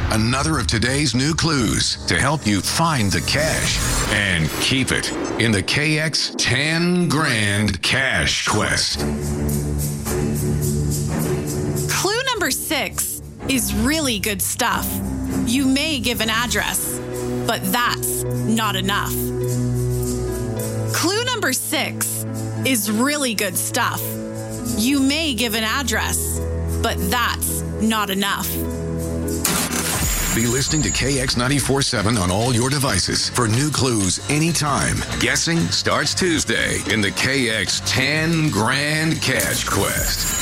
another of today's new clues to help you find the cash and keep it in the KX 10 Grand Cash Quest. Clue number 6 is really good stuff. You may give an address, but that's not enough. Clue number 6 is really good stuff. You may give an address, but that's not enough. Be listening to KX 94.7 on all your devices for new clues anytime. Guessing starts Tuesday in the KX 10 Grand Cash Quest.